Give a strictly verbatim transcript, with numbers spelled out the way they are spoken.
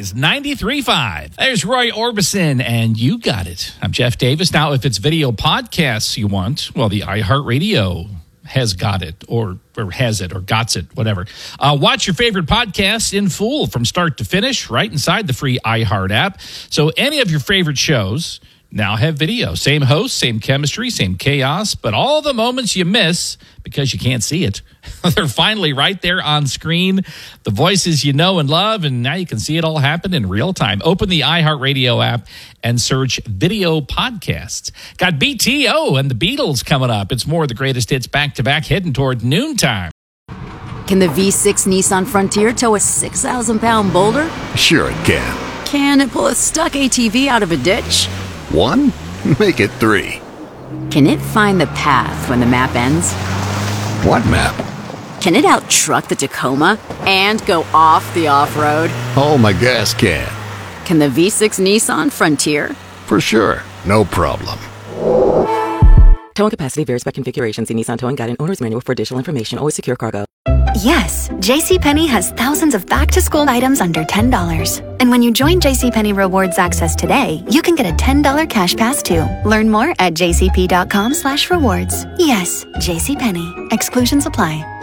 is ninety-three point five. There's Roy Orbison, and you got it. I'm Jeff Davis. Now, if it's video podcasts you want, well, the iHeartRadio has got it, or or has it, or gots it, whatever. Uh, watch your favorite podcasts in full from start to finish right inside the free iHeart app. So any of your favorite shows now have video. Same host, same chemistry, same chaos, but all the moments you miss because you can't see it, they're finally right there on screen. The voices you know and love, and now you can see it all happen in real time. Open the iHeartRadio app and search video podcasts. Got B T O and the Beatles coming up. It's more of the greatest hits back-to-back heading toward noontime. Can the V six Nissan Frontier tow a six thousand pound boulder? Sure it can. Can it pull a stuck A T V out of a ditch? One? Make it three. Can it find the path when the map ends? What map? Can it out-truck the Tacoma and go off the off-road? Oh, my gas can. Can the V six Nissan Frontier? For sure. No problem. Towing capacity varies by configuration. See Nissan Towing Guide and Owner's Manual for additional information. Always secure cargo. Yes, JCPenney has thousands of back-to-school items under ten dollars. And when you join JCPenney Rewards Access today, you can get a ten dollars cash pass too. Learn more at jcp.com slash rewards. Yes, JCPenney. Exclusions apply.